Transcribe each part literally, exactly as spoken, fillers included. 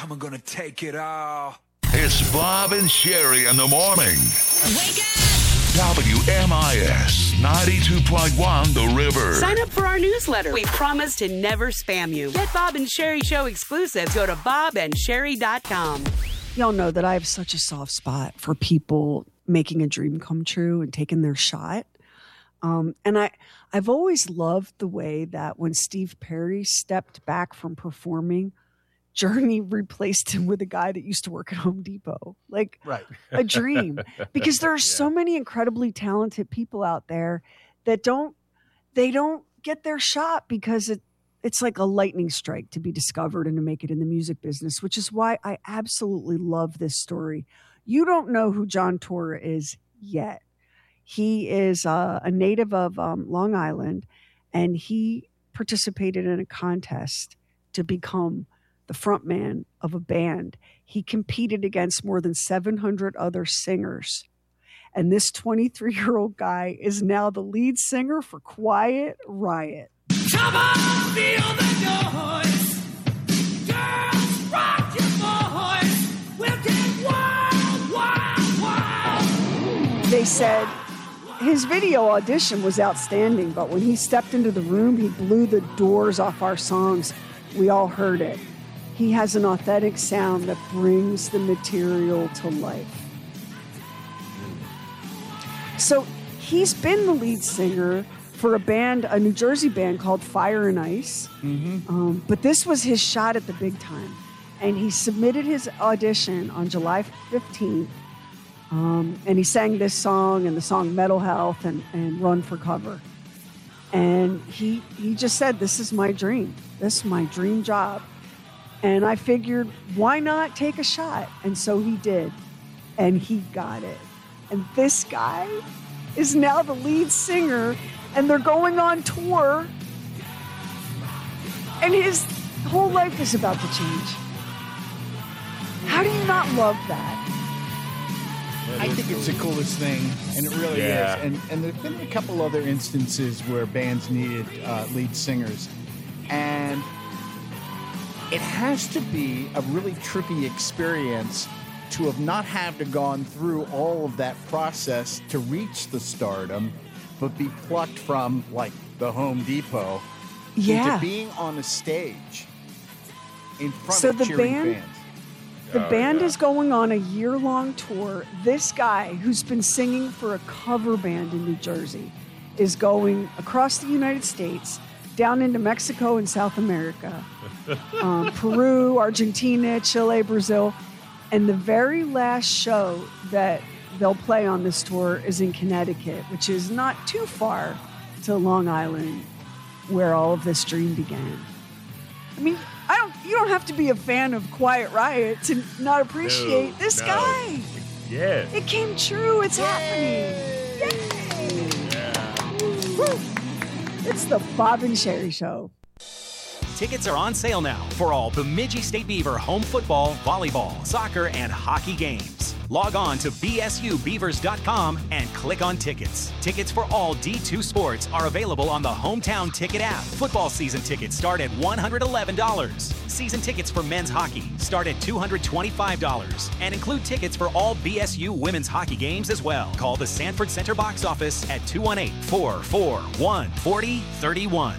Come on, gonna take it all. It's Bob and Sherry in the morning. Wake up! W M I S ninety-two point one The River. Sign up for our newsletter. We promise to never spam you. Get Bob and Sherry Show exclusives. Go to bob and sherry dot com. Y'all know that I have such a soft spot for people making a dream come true and taking their shot. Um, and I, I've always loved the way that when Steve Perry stepped back from performing, Journey replaced him with a guy that used to work at Home Depot. Like right. a dream. Because there are yeah. so many incredibly talented people out there that don't, they don't get their shot because it, it's like a lightning strike to be discovered and to make it in the music business, which is why I absolutely love this story. You don't know who John Torra is yet. He is uh, a native of um, Long Island, and he participated in a contest to become the front man of a band. He competed against more than seven hundred other singers. And this twenty-three-year-old guy is now the lead singer for Quiet Riot. Come on, feel the noise. Girls, rock your voice. We'll get wild, wild, wild. They said his video audition was outstanding, but when he stepped into the room, he blew the doors off our songs. We all heard it. He has an authentic sound that brings the material to life. So he's been the lead singer for a band, a New Jersey band called Fire and Ice. Mm-hmm. Um, but this was his shot at the big time. And he submitted his audition on July fifteenth. Um, and he sang this song and the song Mental Health and, and Run for Cover. And he he just said, this is my dream. This is my dream job. And I figured, why not take a shot? And so he did. And he got it. And this guy is now the lead singer, and they're going on tour. And his whole life is about to change. How do you not love that? I think it's the coolest thing, and it really Yeah. is. And and there's been a couple other instances where bands needed uh, lead singers, and it has to be a really trippy experience to have not had to gone through all of that process to reach the stardom, but be plucked from like the Home Depot Yeah. into being on a stage in front So of the cheering band- fans. The Oh, band yeah. is going on a year-long tour. This guy, who's been singing for a cover band in New Jersey, is going across the United States, down into Mexico and South America, um, Peru, Argentina, Chile, Brazil. And the very last show that they'll play on this tour is in Connecticut, which is not too far to Long Island, where all of this dream began. I mean, I don't. You don't have to be a fan of Quiet Riot to not appreciate No, this no. guy. Yes. It came true. It's happening. Yay! Woo. It's the Bob and Sherry Show. Tickets are on sale now for all Bemidji State Beaver home football, volleyball, soccer, and hockey games. Log on to b s u beavers dot com and click on tickets. Tickets for all D two sports are available on the Hometown Ticket app. Football season tickets start at one hundred eleven dollars. Season tickets for men's hockey start at two hundred twenty-five dollars and include tickets for all B S U women's hockey games as well. Call the Sanford Center box office at two one eight, four four one, four zero three one.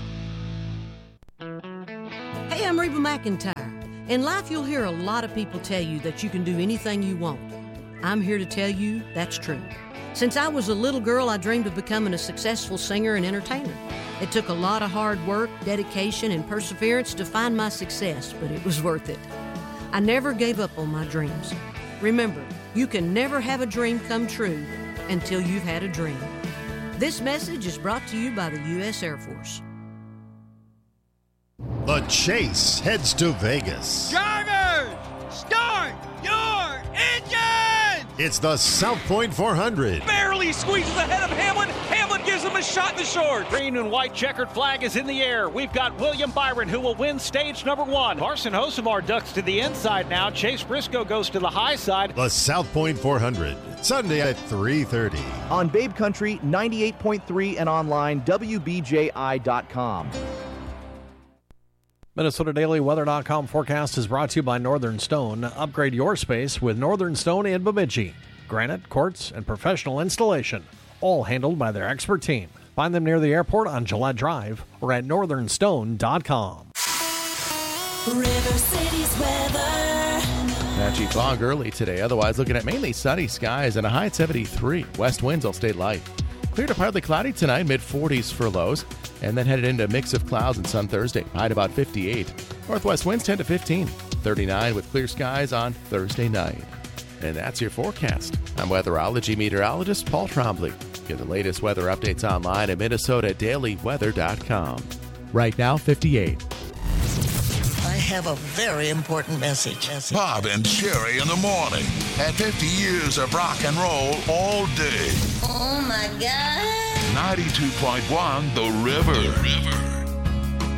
Hey, I'm Reba McEntire. In life, you'll hear a lot of people tell you that you can do anything you want. I'm here to tell you that's true. Since I was a little girl, I dreamed of becoming a successful singer and entertainer. It took a lot of hard work, dedication, and perseverance to find my success, but it was worth it. I never gave up on my dreams. Remember, you can never have a dream come true until you've had a dream. This message is brought to you by the U S Air Force. The Chase heads to Vegas. Drivers, start your engine! It's the South Point four hundred. Barely squeezes ahead of Hamlin. Hamlin gives him a shot in the short. Green and white checkered flag is in the air. We've got William Byron, who will win stage number one. Carson Hocevar ducks to the inside now. Chase Briscoe goes to the high side. The South Point four hundred, Sunday at three thirty. On Babe Country, ninety-eight point three and online, W B J I dot com. Minnesota Daily Weather dot com forecast is brought to you by Northern Stone. Upgrade your space with Northern Stone in Bemidji. Granite, quartz, and professional installation, all handled by their expert team. Find them near the airport on Gillette Drive or at northern stone dot com. River City's weather. Patchy fog early today, otherwise looking at mainly sunny skies and a high at seventy-three. West winds will stay light. Clear to partly cloudy tonight, mid forties for lows, and then headed into a mix of clouds and sun Thursday, high at about fifty-eight. Northwest winds ten to fifteen, thirty-nine with clear skies on Thursday night. And that's your forecast. I'm weatherology meteorologist Paul Trombley. Get the latest weather updates online at minnesota daily weather dot com. Right now, fifty-eight. I have a very important message. Bob and Sherry in the morning. At fifty years of rock and roll all day. Oh, my God. ninety-two point one The River. The River.